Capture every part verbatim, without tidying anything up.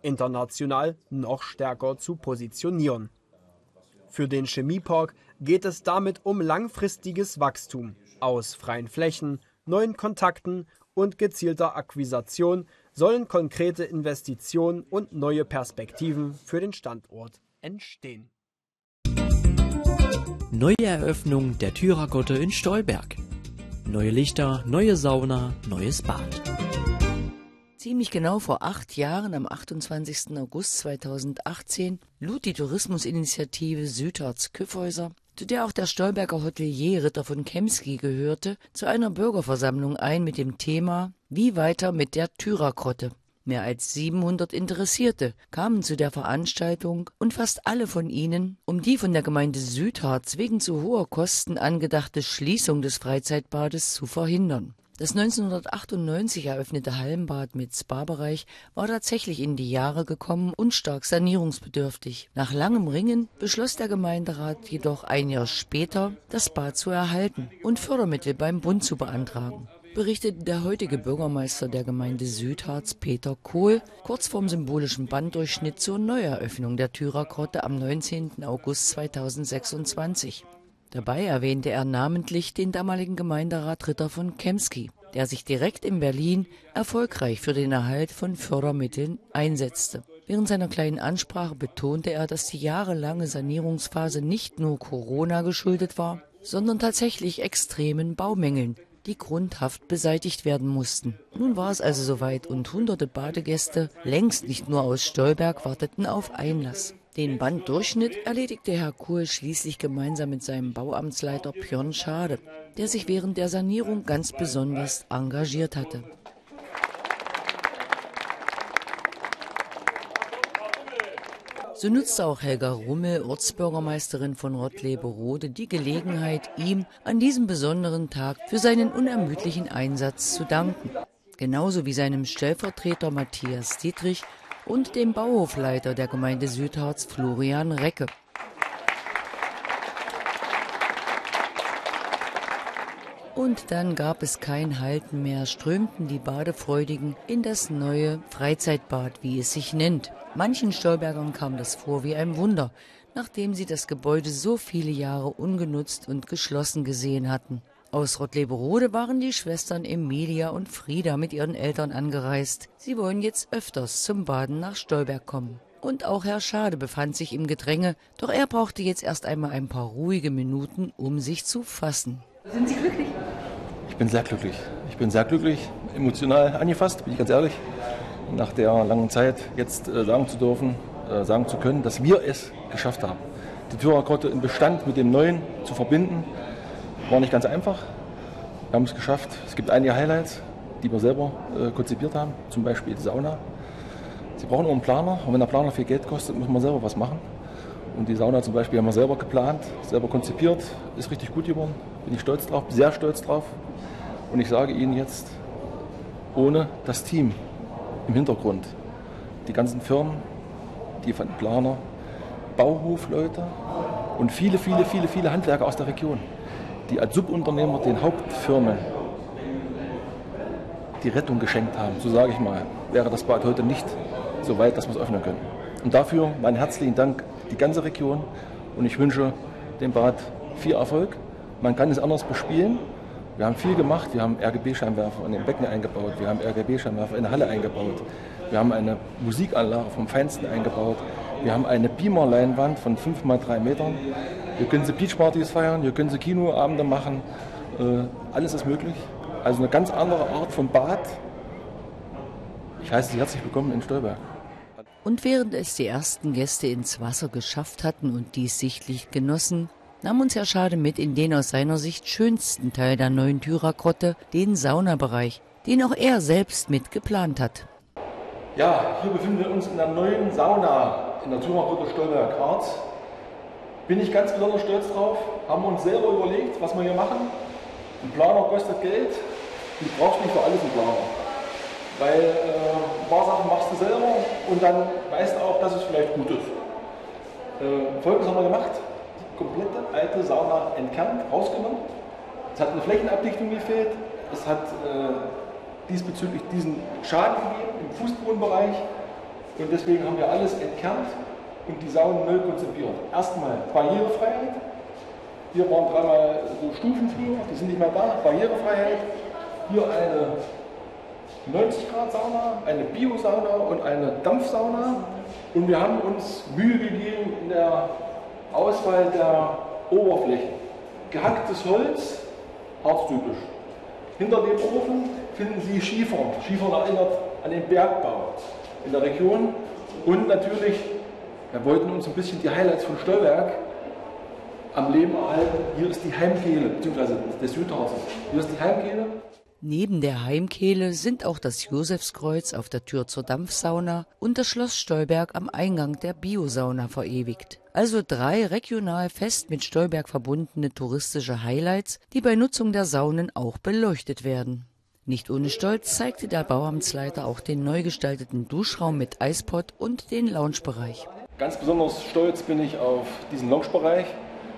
international noch stärker zu positionieren. Für den Chemiepark geht es damit um langfristiges Wachstum. Aus freien Flächen, neuen Kontakten und gezielter Akquisition sollen konkrete Investitionen und neue Perspektiven für den Standort entstehen. Neue Eröffnung der Thyra-Grotte in Stolberg. Neue Lichter, neue Sauna, neues Bad. Ziemlich genau vor acht Jahren, am achtundzwanzigsten August zweitausendachtzehn, lud die Tourismusinitiative Südharz-Kyffhäuser, zu der auch der Stolberger Hotelier Ritter von Kemsky gehörte, zu einer Bürgerversammlung ein mit dem Thema »Wie weiter mit der Thyra-Grotte?« Mehr als siebenhundert Interessierte kamen zu der Veranstaltung und fast alle von ihnen, um die von der Gemeinde Südharz wegen zu hoher Kosten angedachte Schließung des Freizeitbades zu verhindern. Das neunzehnhundertachtundneunzig eröffnete Hallenbad mit Spa-Bereich war tatsächlich in die Jahre gekommen und stark sanierungsbedürftig. Nach langem Ringen beschloss der Gemeinderat jedoch ein Jahr später, das Bad zu erhalten und Fördermittel beim Bund zu beantragen, berichtete der heutige Bürgermeister der Gemeinde Südharz, Peter Kohl, kurz vorm symbolischen Banddurchschnitt zur Neueröffnung der Thyra-Grotte am neunzehnten August zweitausendsechsundzwanzig. Dabei erwähnte er namentlich den damaligen Gemeinderat Ritter von Kemsky, der sich direkt in Berlin erfolgreich für den Erhalt von Fördermitteln einsetzte. Während seiner kleinen Ansprache betonte er, dass die jahrelange Sanierungsphase nicht nur Corona geschuldet war, sondern tatsächlich extremen Baumängeln, die grundhaft beseitigt werden mussten. Nun war es also soweit und hunderte Badegäste, längst nicht nur aus Stolberg, warteten auf Einlass. Den Banddurchschnitt erledigte Herr Kohl schließlich gemeinsam mit seinem Bauamtsleiter Björn Schade, der sich während der Sanierung ganz besonders engagiert hatte. So nutzte auch Helga Rummel, Ortsbürgermeisterin von Rottlebe-Rode, die Gelegenheit, ihm an diesem besonderen Tag für seinen unermüdlichen Einsatz zu danken. Genauso wie seinem Stellvertreter Matthias Dietrich und dem Bauhofleiter der Gemeinde Südharz, Florian Recke. Und dann gab es kein Halten mehr, strömten die Badefreudigen in das neue Freizeitbad, wie es sich nennt. Manchen Stolbergern kam das vor wie ein Wunder, nachdem sie das Gebäude so viele Jahre ungenutzt und geschlossen gesehen hatten. Aus Rottlebe-Rode waren die Schwestern Emilia und Frieda mit ihren Eltern angereist. Sie wollen jetzt öfters zum Baden nach Stolberg kommen. Und auch Herr Schade befand sich im Gedränge, doch er brauchte jetzt erst einmal ein paar ruhige Minuten, um sich zu fassen. Sind Sie glücklich? Ich bin sehr glücklich. Ich bin sehr glücklich, emotional angefasst, bin ich ganz ehrlich. Nach der langen Zeit jetzt äh, sagen zu dürfen, äh, sagen zu können, dass wir es geschafft haben. Die Thyra-Grotte im Bestand mit dem Neuen zu verbinden, war nicht ganz einfach. Wir haben es geschafft. Es gibt einige Highlights, die wir selber äh, konzipiert haben, zum Beispiel die Sauna. Sie brauchen nur einen Planer und wenn der Planer viel Geld kostet, muss man selber was machen. Und die Sauna zum Beispiel haben wir selber geplant, selber konzipiert, ist richtig gut geworden. Bin ich stolz drauf, sehr stolz drauf. Und ich sage Ihnen jetzt, ohne das Team im Hintergrund, die ganzen Firmen, die von Planer, Bauhofleute und viele, viele, viele, viele Handwerker aus der Region, die als Subunternehmer den Hauptfirmen die Rettung geschenkt haben, so sage ich mal, wäre das Bad heute nicht so weit, dass wir es öffnen können. Und dafür meinen herzlichen Dank die ganze Region und ich wünsche dem Bad viel Erfolg. Man kann es anders bespielen. Wir haben viel gemacht, wir haben R G B-Scheinwerfer in den Becken eingebaut, wir haben R G B-Scheinwerfer in der Halle eingebaut, wir haben eine Musikanlage vom Feinsten eingebaut, wir haben eine Beamer-Leinwand von fünf mal drei Metern, hier können Sie Beachpartys feiern, hier können Sie Kinoabende machen, äh, alles ist möglich. Also eine ganz andere Art von Bad. Ich heiße Sie herzlich willkommen in Stolberg. Und während es die ersten Gäste ins Wasser geschafft hatten und dies sichtlich genossen, nahm uns Herr Schade mit in den aus seiner Sicht schönsten Teil der neuen Thyra-Grotte, den Saunabereich, den auch er selbst mit geplant hat. Ja, hier befinden wir uns in der neuen Sauna in der Thyra-Grotte Stolberg-Harz. Bin ich ganz besonders stolz drauf. Haben wir uns selber überlegt, was wir hier machen. Ein Planer kostet Geld. Du brauchst nicht für alles einen Planer. Weil äh, ein paar Sachen machst du selber und dann weißt du auch, dass es vielleicht gut ist. Äh, Folgendes haben wir gemacht. Komplette alte Sauna entkernt, rausgenommen. Es hat eine Flächenabdichtung gefehlt. Es hat äh, diesbezüglich diesen Schaden gegeben im Fußbodenbereich. Und deswegen haben wir alles entkernt und die Saunen neu konzipiert. Erstmal Barrierefreiheit. Hier waren dreimal so Stufen früher, die sind nicht mehr da. Barrierefreiheit. Hier eine neunzig Grad Sauna, eine Biosauna und eine Dampfsauna. Und wir haben uns Mühe gegeben in der Auswahl der Oberflächen. Gehacktes Holz, harztypisch. Hinter dem Ofen finden Sie Schiefer. Schiefer erinnert an den Bergbau in der Region. Und natürlich, wir wollten uns ein bisschen die Highlights von Stolberg am Leben erhalten. Hier ist die Heimkehle, beziehungsweise des Südharzes. Hier ist die Heimkehle. Neben der Heimkehle sind auch das Josefskreuz auf der Tür zur Dampfsauna und das Schloss Stolberg am Eingang der Biosauna verewigt. Also drei regional fest mit Stolberg verbundene touristische Highlights, die bei Nutzung der Saunen auch beleuchtet werden. Nicht ohne Stolz zeigte der Bauamtsleiter auch den neu gestalteten Duschraum mit Eispot und den Loungebereich. Ganz besonders stolz bin ich auf diesen Loungebereich.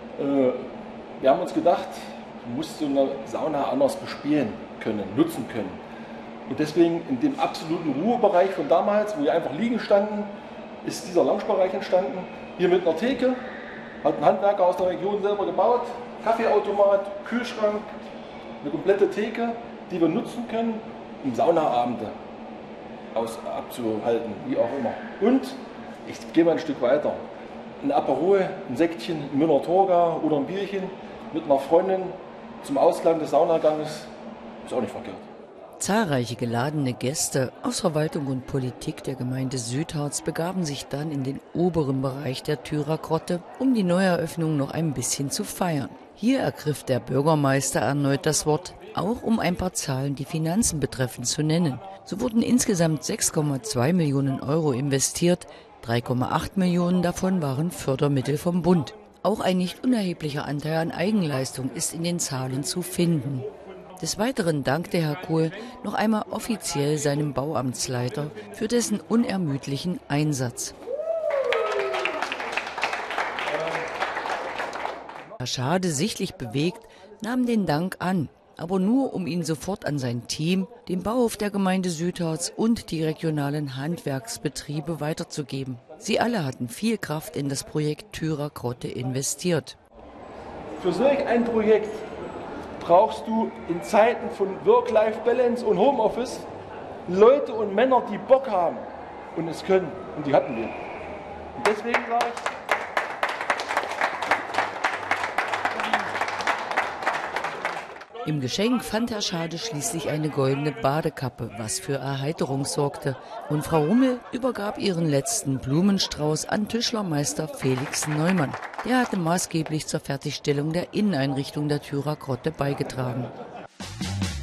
Wir haben uns gedacht, du musst so eine Sauna anders bespielen können, nutzen können. Und deswegen in dem absoluten Ruhebereich von damals, wo wir einfach liegen standen, ist dieser Loungebereich entstanden. Hier mit einer Theke, hat ein Handwerker aus der Region selber gebaut, Kaffeeautomat, Kühlschrank, eine komplette Theke, die wir nutzen können, um Saunaabende aus, abzuhalten, wie auch immer. Und ich gehe mal ein Stück weiter. Ein Aperol, ein Sektchen, ein Müller-Thurgau oder ein Bierchen mit einer Freundin zum Ausklang des Saunaganges ist auch nicht verkehrt. Zahlreiche geladene Gäste aus Verwaltung und Politik der Gemeinde Südharz begaben sich dann in den oberen Bereich der Thürer Grotte, um die Neueröffnung noch ein bisschen zu feiern. Hier ergriff der Bürgermeister erneut das Wort, auch um ein paar Zahlen die Finanzen betreffend zu nennen. So wurden insgesamt sechs Komma zwei Millionen Euro investiert, drei Komma acht Millionen davon waren Fördermittel vom Bund. Auch ein nicht unerheblicher Anteil an Eigenleistung ist in den Zahlen zu finden. Des Weiteren dankte Herr Kohl noch einmal offiziell seinem Bauamtsleiter für dessen unermüdlichen Einsatz. Herr Schade, sichtlich bewegt, nahm den Dank an, aber nur um ihn sofort an sein Team, den Bauhof der Gemeinde Südharz und die regionalen Handwerksbetriebe weiterzugeben. Sie alle hatten viel Kraft in das Projekt Thürer Grotte investiert. Für solch ein Projekt brauchst du in Zeiten von Work-Life-Balance und Homeoffice Leute und Männer, die Bock haben und es können. Und die hatten wir. Und deswegen sage ich, im Geschenk fand Herr Schade schließlich eine goldene Badekappe, was für Erheiterung sorgte. Und Frau Rummel übergab ihren letzten Blumenstrauß an Tischlermeister Felix Neumann. Der hatte maßgeblich zur Fertigstellung der Inneneinrichtung der Thürer Grotte beigetragen.